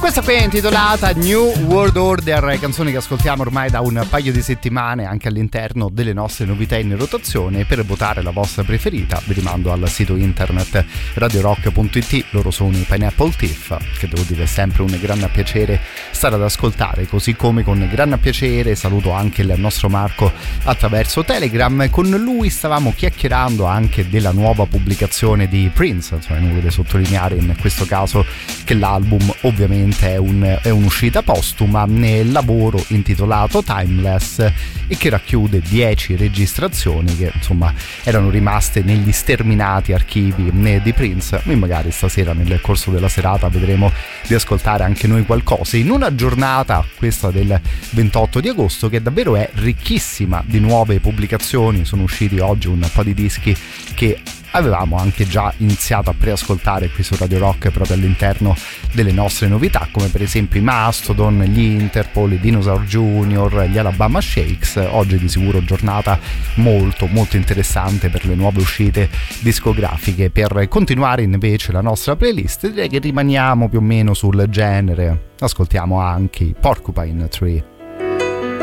Questa qui è intitolata New World Order, canzone che ascoltiamo ormai da un paio di settimane anche all'interno delle nostre novità in rotazione. Per votare la vostra preferita vi rimando al sito internet radiorock.it. Loro sono i Pineapple Thief, che devo dire è sempre un gran piacere stare ad ascoltare, così come con gran piacere saluto anche il nostro Marco attraverso Telegram. Con lui stavamo chiacchierando anche della nuova pubblicazione di Prince, insomma non volete sottolineare in questo caso che l'album ovviamente è un'uscita postuma nel lavoro intitolato Timeless e che racchiude 10 registrazioni che insomma erano rimaste negli sterminati archivi di Prince. Noi magari stasera nel corso della serata vedremo di ascoltare anche noi qualcosa in una giornata, questa del 28 di agosto, che davvero è ricchissima di nuove pubblicazioni. Sono usciti oggi un po' di dischi che avevamo anche già iniziato a preascoltare qui su Radio Rock proprio all'interno delle nostre novità, come per esempio i Mastodon, gli Interpol, i Dinosaur Jr., gli Alabama Shakes. Oggi di sicuro giornata molto molto interessante per le nuove uscite discografiche. Per continuare invece la nostra playlist direi che rimaniamo più o meno sul genere, ascoltiamo anche i Porcupine Tree.